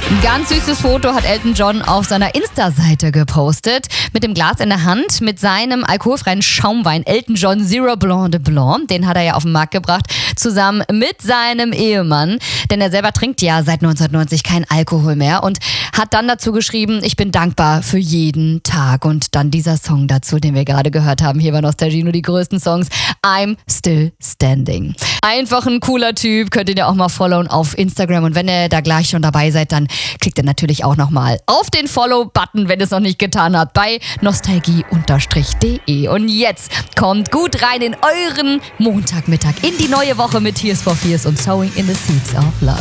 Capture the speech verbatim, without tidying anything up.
Ganz süßes Foto hat Elton John auf seiner Insta-Seite gepostet. Mit dem Glas in der Hand, mit seinem alkoholfreien Schaumwein Elton John Zero Blanc de Blanc. Den hat er ja auf den Markt gebracht, zusammen mit seinem Ehemann. Denn er selber trinkt ja seit neunzehnhundertneunzig keinen Alkohol mehr und hat dann dazu geschrieben, ich bin dankbar für jeden Tag. Und dann dieser Song dazu, den wir gerade gehört haben. Hier bei Nostalgie nur die größten Songs. I'm Still Standing. Einfach ein cooler Typ. Könnt ihr ja auch mal followen auf Instagram. Und wenn ihr da gleich schon dabei seid, dann klickt ihr natürlich auch nochmal auf den Follow-Button, wenn ihr es noch nicht getan habt, bei nostalgie Punkt de. Und jetzt kommt gut rein in euren Montagmittag, in die neue Woche mit Tears for Fears und Sowing in the Seeds of Love.